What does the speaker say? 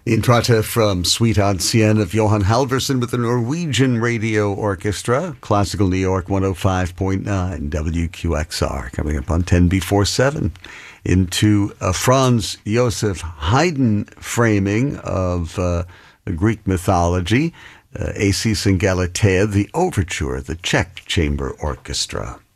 Intrata from Suite Ancienne of Johan Halvorsen with the Norwegian Radio Orchestra, Classical New York 105.9 WQXR. Coming up on 10 before 7 into Franz Josef Haydn framing of Greek mythology, Acis and Galatea, the Overture, the Czech Chamber Orchestra.